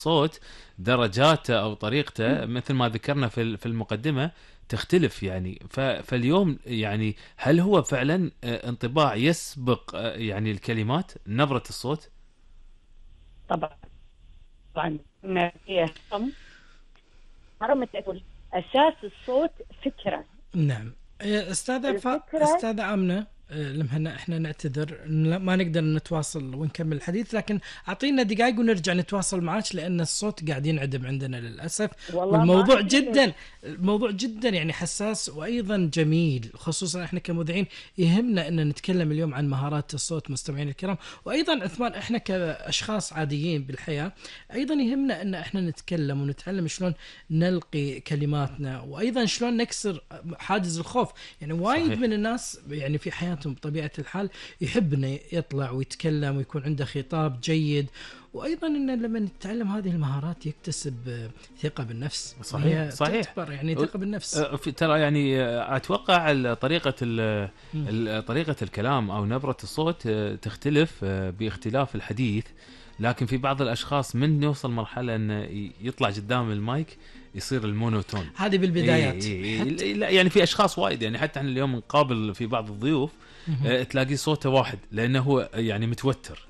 الصوت درجاته او طريقته مثل ما ذكرنا في المقدمه تختلف يعني. فاليوم يعني هل هو فعلا انطباع يسبق يعني الكلمات نبرة الصوت؟ طبعا. طبعا إن هي هرم التأثير. أساس الصوت فكرة. نعم. الفكرة. أستاذة آمنة، لمهنا احنا نعتذر ما نقدر نتواصل ونكمل الحديث، لكن اعطينا دقائق ونرجع نتواصل معاك لان الصوت قاعد ينعدم عندنا للاسف. والله والموضوع ما أدري ليش. الموضوع جدا يعني حساس وايضا جميل، خصوصا احنا كمذيعين يهمنا ان نتكلم اليوم عن مهارات الصوت مستمعين الكرام. وايضا عثمان احنا كاشخاص عاديين بالحياه ايضا يهمنا ان احنا نتكلم ونتعلم شلون نلقي كلماتنا، وايضا شلون نكسر حاجز الخوف. يعني وايد صحيح. من الناس يعني في حياتهم بطبيعة الحال يحب انه يطلع ويتكلم ويكون عنده خطاب جيد، وايضا انه لما يتعلم هذه المهارات يكتسب ثقة بالنفس. صحيح صحيح. تعتبر يعني ثقة بالنفس. ترى يعني اتوقع طريقة الكلام او نبرة الصوت تختلف باختلاف الحديث، لكن في بعض الاشخاص من يوصل مرحلة انه يطلع قدام المايك يصير المونوتون. هذه بالبدايات. لا يعني في اشخاص وايد يعني حتى احنا اليوم نقابل في بعض الضيوف تلاقي صوته واحد لانه هو يعني متوتر.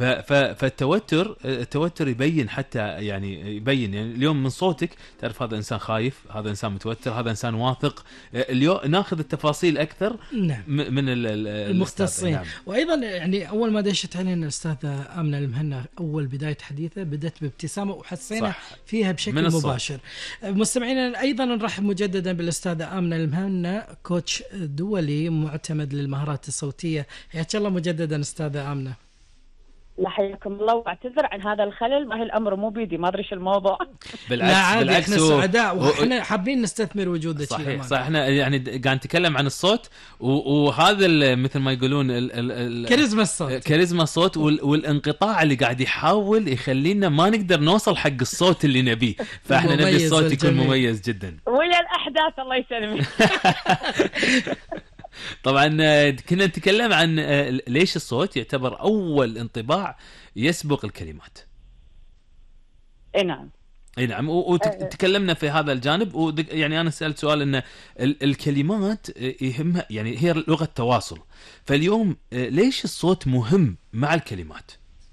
فالتوتر يبين، حتى يعني يبين يعني اليوم من صوتك تعرف هذا انسان خايف، هذا انسان متوتر، هذا انسان واثق. اليوم ناخذ التفاصيل اكثر. نعم. من المختصين. نعم. وايضا يعني اول ما دشت علينا الاستاذه امنه المهنا اول بدايه حديثه بدت بابتسامه وحسينا فيها بشكل مباشر. مستمعينا ايضا نرحب مجددا بالاستاذه امنه المهنا، كوتش دولي معتمد للمهارات الصوتيه. حياك الله مجددا استاذه امنه. لا حياكم الله، واعتذر عن هذا الخلل، ما هي الامر مو بيدي، ما ادري شو الموضوع. بالعكس احنا سعداء واحنا حابين نستثمر وجودك. صح احنا يعني قاعد نتكلم عن الصوت وهذا مثل ما يقولون كاريزما الصوت والانقطاع اللي قاعد يحاول يخلينا ما نقدر نوصل حق الصوت اللي نبيه، فاحنا نبي الصوت يكون مميز جدا ويا الاحداث الله يسلمك. طبعا كنا نتكلم عن ليش الصوت يعتبر أول انطباع يسبق الكلمات. نعم. نعم. وتكلمنا في هذا الجانب، يعني أنا سألت سؤال إن الكلمات يهمها يعني هي لغة تواصل، فاليوم ليش الصوت مهم مع الكلمات؟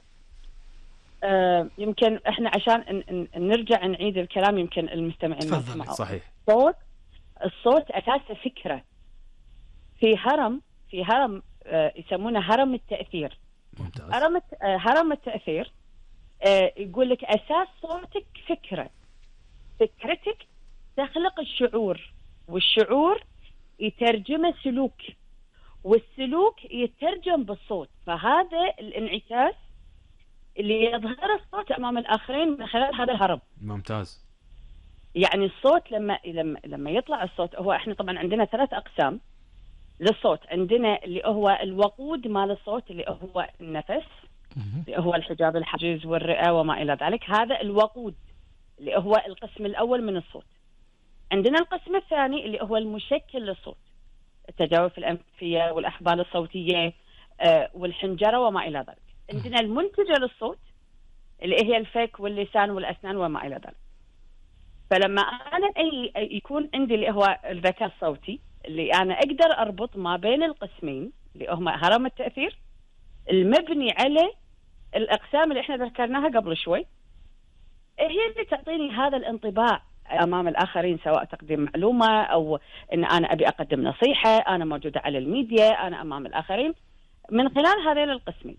يمكن إحنا عشان نرجع نعيد الكلام يمكن المستمعين ما سمعوا. صحيح. الصوت أساسه فكرة. في هرم يسمونه هرم التأثير. ممتاز. هرم التأثير يقول لك أساس صوتك فكرة. فكرتك تخلق الشعور، والشعور يترجمه سلوك، والسلوك يترجم بالصوت. فهذا الانعكاس اللي يظهر الصوت أمام الآخرين من خلال هذا الهرم. ممتاز. يعني الصوت لما يطلع الصوت، هو احنا طبعا عندنا 3 أقسام للصوت. عندنا اللي هو الوقود مال الصوت، اللي هو النفس، اللي هو الحجاب الحاجز والرئة وما إلى ذلك. هذا الوقود اللي هو القسم الأول من الصوت. عندنا القسم الثاني اللي هو المشكل للصوت، التجاوف الأنفية والأحبال الصوتية والحنجرة وما إلى ذلك. عندنا المنتجة للصوت اللي هي الفك واللسان والأسنان وما إلى ذلك. فلما أنا يكون عندي اللي هو الذكاء الصوتي، اللي أنا أقدر أربط ما بين القسمين اللي هم هرم التأثير المبني على الأقسام اللي إحنا ذكرناها قبل شوي، هي اللي تعطيني هذا الانطباع أمام الآخرين، سواء تقديم معلومة أو إن أنا أبي أقدم نصيحة، أنا موجودة على الميديا، أنا أمام الآخرين من خلال هذين القسمين.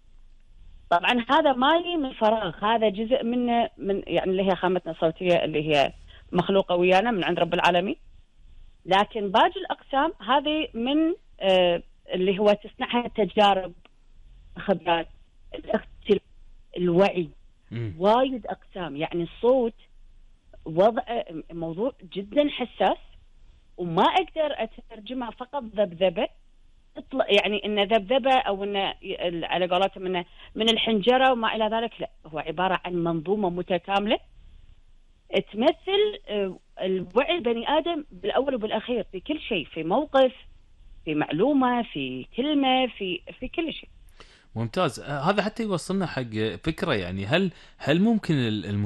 طبعا هذا مالي من فراغ، هذا جزء من يعني اللي هي خامتنا الصوتية اللي هي مخلوقة ويانا من عند رب العالمين. لكن باقي الأقسام هذه من اللي هو تصنعها تجارب، خبرات، الوعي. وايد أقسام. يعني الصوت وضع موضوع جدا حساس، وما أقدر أترجمها فقط ذبذبة تطلع، يعني إن ذبذبة أو إن على قولتهم إنه من الحنجرة وما إلى ذلك. لا، هو عبارة عن منظومة متكاملة تمثل الوعي البني آدم بالأول وبالأخير، في كل شيء، في موقف، في معلومة، في كلمة، في كل شيء. ممتاز. هذا حتى يوصلنا حق فكرة، يعني هل ممكن